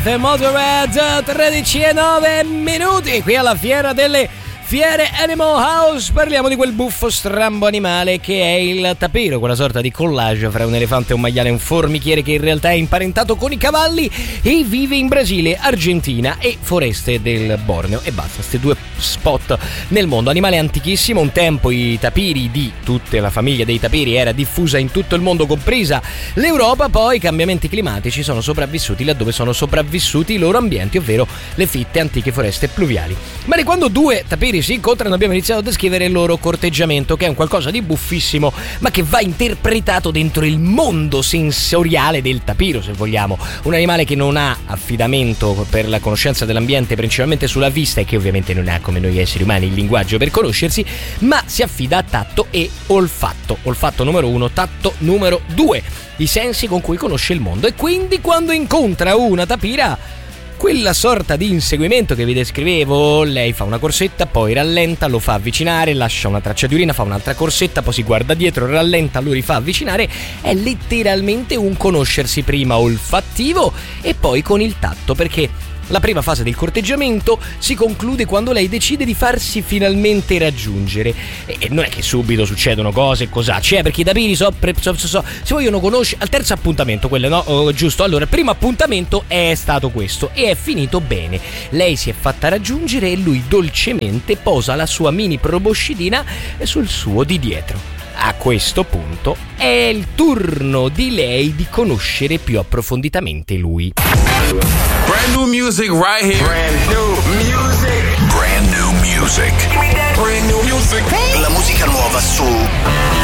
The Motorhead, 13:09 qui alla fiera delle Fiere Animal House. Parliamo di quel buffo strambo animale che è il tapiro, quella sorta di collage fra un elefante, un maiale e un formichiere che in realtà è imparentato con i cavalli e vive in Brasile, Argentina e foreste del Borneo. E basta, questi due spot nel mondo. Animale antichissimo, un tempo i tapiri di tutta la famiglia dei tapiri era diffusa in tutto il mondo, compresa l'Europa. Poi i cambiamenti climatici sono sopravvissuti laddove sono sopravvissuti i loro ambienti, ovvero le fitte antiche foreste pluviali. Ma di quando due tapiri si incontrano abbiamo iniziato a descrivere il loro corteggiamento, che è un qualcosa di buffissimo ma che va interpretato dentro il mondo sensoriale del tapiro, se vogliamo. Un animale che non ha affidamento per la conoscenza dell'ambiente principalmente sulla vista, e che ovviamente non ha come noi esseri umani il linguaggio per conoscersi, ma si affida a tatto e olfatto. Olfatto numero 1, tatto numero 2, i sensi con cui conosce il mondo. E quindi quando incontra una tapira, quella sorta di inseguimento che vi descrivevo, lei fa una corsetta, poi rallenta, lo fa avvicinare, lascia una traccia di urina, fa un'altra corsetta, poi si guarda dietro, rallenta, lo rifà avvicinare. È letteralmente un conoscersi prima olfattivo e poi con il tatto, perché la prima fase del corteggiamento si conclude quando lei decide di farsi finalmente raggiungere. E non è che subito succedono cose, cosacce, perché i tapiri si vogliono conoscere al terzo appuntamento, quello no, giusto? Allora, il primo appuntamento è stato questo e è finito bene. Lei si è fatta raggiungere e lui dolcemente posa la sua mini proboscidina sul suo di dietro. A questo punto è il turno di lei di conoscere più approfonditamente lui. Brand new music right here. Brand new music. Brand new music. Brand new music. La musica nuova su